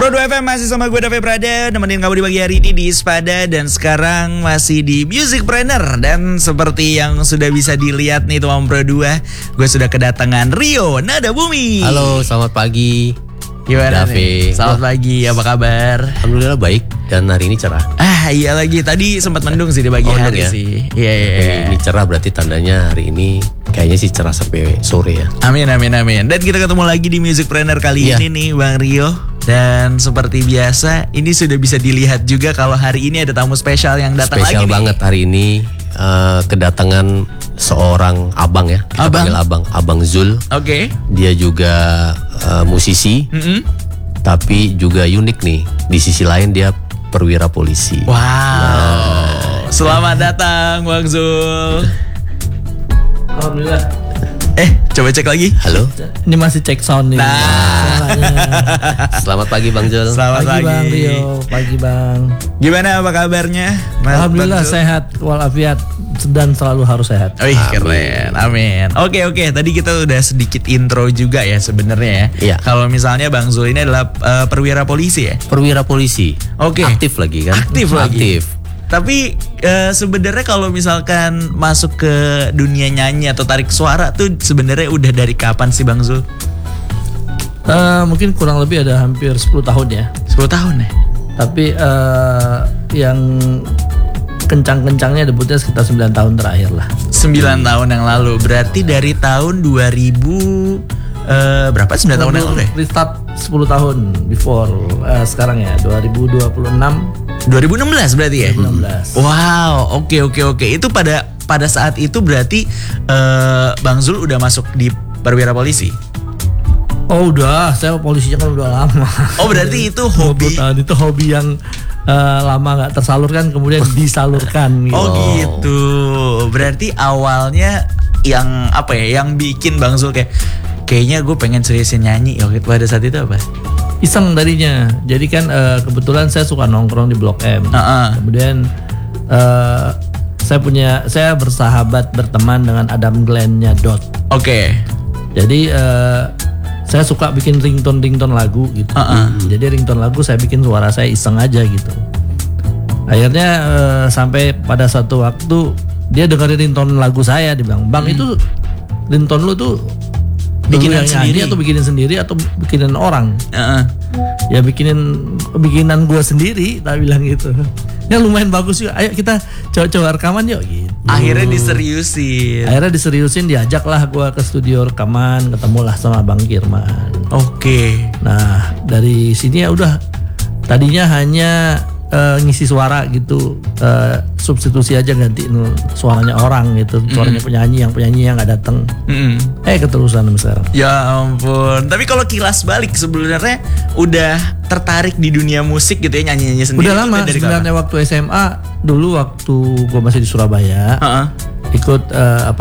Pro 2 FM masih sama gue David Prada, nemenin kamu di pagi hari ini di Spada. Dan sekarang masih di Musicpreneur. Dan seperti yang sudah bisa dilihat nih teman Pro 2, gue sudah kedatangan Rio Nada Bumi. Halo, selamat pagi. Gimana nih? Selamat pagi, apa kabar? Alhamdulillah baik, dan hari ini cerah. Iya lagi, tadi sempat mendung sih di pagi hari ya? sih. Iya. Ini cerah berarti tandanya hari ini kayaknya sih cerah sampai sore ya. Amin. Dan kita ketemu lagi di Musicpreneur kali ini nih Bang Rio. Dan seperti biasa, ini sudah bisa dilihat juga kalau hari ini ada tamu spesial yang datang lagi nih. Spesial banget hari ini, kedatangan seorang abang ya. Kita panggil Abang Zul. Oke. Dia juga musisi, tapi juga unik nih. Di sisi lain dia perwira polisi. Wow. Selamat datang Bang Zul. Alhamdulillah. Coba cek lagi. Halo. Ini masih cek sound nih. Selamat pagi Bang Zul. Selamat pagi Bang Rio. Pagi Bang. Gimana, apa kabarnya? Alhamdulillah sehat walafiat dan selalu harus sehat. Keren. Amin. Oke. Tadi kita udah sedikit intro juga ya sebenarnya ya. Iya. Kalau misalnya Bang Zul ini adalah perwira polisi ya. Perwira polisi. Oke. Aktif lagi kan? Aktif. Tapi sebenarnya kalau misalkan masuk ke dunia nyanyi atau tarik suara tuh sebenarnya udah dari kapan sih Bang Zul? Mungkin kurang lebih ada hampir 10 tahun ya. 10 tahun ya? Tapi yang kencang-kencangnya debutnya sekitar 9 tahun terakhir lah. 9 tahun yang lalu. Berarti dari tahun 2000 berapa? 9 tahun yang lalu ya? Restart 10 tahun before sekarang ya 2016 berarti ya? 2016. Wow, oke. Itu pada saat itu berarti Bang Zul udah masuk di perwira polisi? Oh udah, saya polisinya kan udah lama. Oh berarti itu hobi? Itu hobi yang lama nggak tersalurkan kemudian disalurkan gitu. Oh gitu. Berarti awalnya yang apa ya? Yang bikin Bang Zul kayaknya gue pengen seriusin nyanyi pada saat itu apa? Iseng tadinya. Jadi kan kebetulan saya suka nongkrong di Blok M. Kemudian saya bersahabat berteman dengan Adam Glenn-nya Dot. Oke. Jadi saya suka bikin ringtone lagu gitu. Jadi ringtone lagu saya bikin suara saya iseng aja gitu. Akhirnya sampai pada satu waktu dia dengerin ringtone lagu saya, dia bilang, "Bang, itu ringtone lu tuh bikinan sendiri atau bikinan orang?" Ya bikinan gue sendiri, tak bilang gitu. Ya lumayan bagus yuk, ayo kita coba rekaman yuk gitu. Akhirnya diseriusin, diajaklah gue ke studio rekaman, ketemulah sama Bang Kirman. Oke. Nah dari sini ya udah, tadinya hanya ngisi suara gitu, substitusi aja gantiin suaranya orang gitu, suaranya penyanyi yang nggak datang. Keterusan sampai sekarang. Ya ampun. Tapi kalau kilas balik sebenarnya udah tertarik di dunia musik gitu ya, nyanyi sendiri? Udah lama sebenarnya. Waktu SMA dulu, waktu gue masih di Surabaya, ikut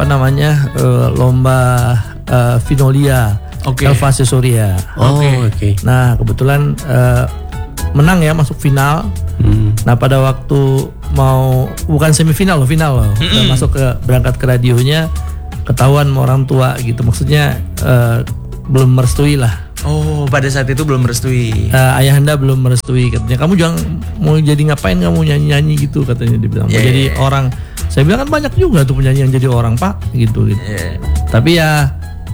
lomba Vinolia, Elva Cesuria. Oke. Nah kebetulan menang ya, masuk final. Nah pada waktu bukan semifinal final loh, udah masuk berangkat ke radionya, ketahuan sama orang tua gitu, maksudnya belum merestui lah. Oh pada saat itu belum merestui. Ayahanda belum merestui, katanya kamu jangan mau jadi ngapain, kamu nyanyi gitu katanya, dibilang mau jadi orang. Saya bilang kan banyak juga tuh penyanyi yang jadi orang pak gitu. Tapi ya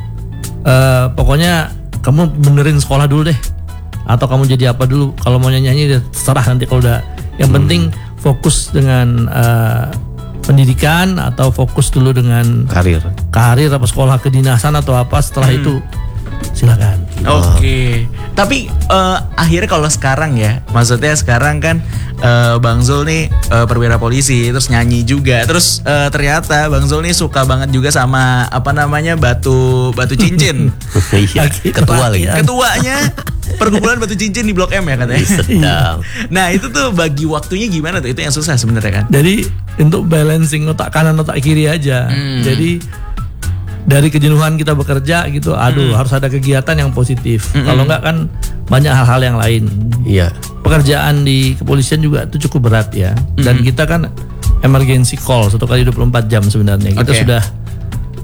pokoknya kamu benerin sekolah dulu deh, atau kamu jadi apa dulu, kalau mau nyanyi terserah nanti kalau udah, yang penting fokus dengan pendidikan atau fokus dulu dengan karir apa sekolah kedinasan atau apa, setelah itu silakan. Oke. Tapi akhirnya kalau sekarang ya, maksudnya sekarang kan Bang Zul nih perwira polisi, terus nyanyi juga, terus ternyata Bang Zul nih suka banget juga sama batu cincin. Iya, ketuanya perkumpulan batu cincin di Blok M ya katanya. Nah itu tuh bagi waktunya gimana tuh? Itu yang susah sebenarnya kan. Jadi untuk balancing otak kanan otak kiri aja. Jadi dari kejenuhan kita bekerja gitu, harus ada kegiatan yang positif. Kalau enggak kan banyak hal-hal yang lain. Iya. Pekerjaan di kepolisian juga itu cukup berat ya. Dan kita kan emergency call 1 kali 24 jam sebenarnya. Kita sudah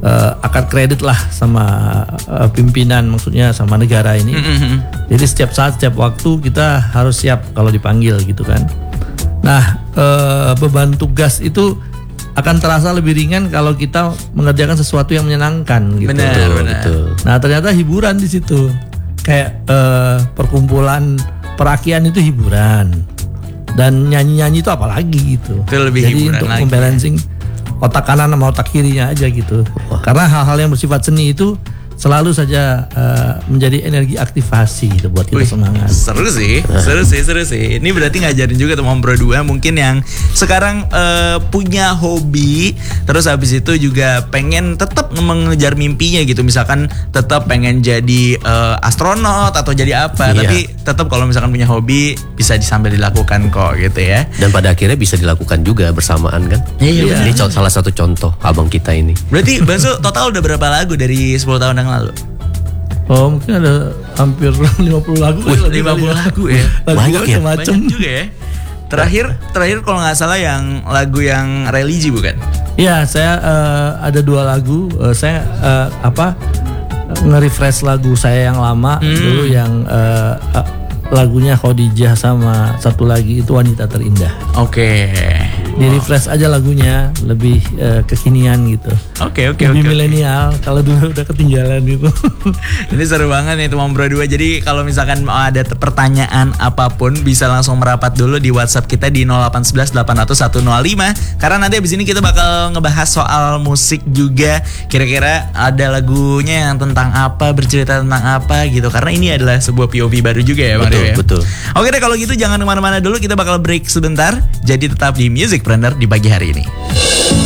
akad kredit lah sama pimpinan, maksudnya sama negara ini. Jadi setiap saat, setiap waktu kita harus siap kalau dipanggil gitu kan. Nah, beban tugas itu akan terasa lebih ringan kalau kita mengerjakan sesuatu yang menyenangkan gitu. Benar. Nah, ternyata hiburan di situ. Kayak perkumpulan perakian itu hiburan. Dan nyanyi-nyanyi itu apalagi gitu. Itu lebih jadi hiburan untuk lagi. membalancing otak kanan sama otak kirinya aja gitu. Karena hal-hal yang bersifat seni itu selalu saja menjadi energi aktivasi gitu buat kita semangat. Seru sih. Ini berarti ngajarin juga teman Bro 2 mungkin yang sekarang punya hobi, terus habis itu juga pengen tetap mengejar mimpinya gitu. Misalkan tetap pengen jadi astronot atau jadi apa, tapi tetap kalau misalkan punya hobi bisa sambil dilakukan kok gitu ya. Dan pada akhirnya bisa dilakukan juga bersamaan kan. Iya. Ini salah satu contoh abang kita ini. Berarti Basu total udah berapa lagu dari 10 tahun yang lalu? Oh, mungkin ada hampir 50 lagu. 50 lagu ya. Banyak ya? Macam-macam. Banyak juga ya. Terakhir kalau nggak salah yang lagu yang religi bukan? Iya, saya ada 2 lagu. Saya nge-refresh lagu saya yang lama dulu yang lagunya Khadijah sama satu lagi itu Wanita Terindah. Oke. Di refresh aja lagunya, lebih kekinian gitu. Oke. Lebih milenial, kalau dulu udah ketinggalan gitu. Ini seru banget nih teman Bro 2. Jadi kalau misalkan mau ada pertanyaan apapun bisa langsung merapat dulu di WhatsApp kita di 0811 800 105. Karena nanti abis ini kita bakal ngebahas soal musik juga. Kira-kira ada lagunya yang tentang apa, bercerita tentang apa gitu. Karena ini adalah sebuah POV baru juga ya Bang Rio ya. Betul. Oke deh kalau gitu jangan kemana-mana dulu. Kita bakal break sebentar. Jadi tetap di Musicpreneur di pagi hari ini.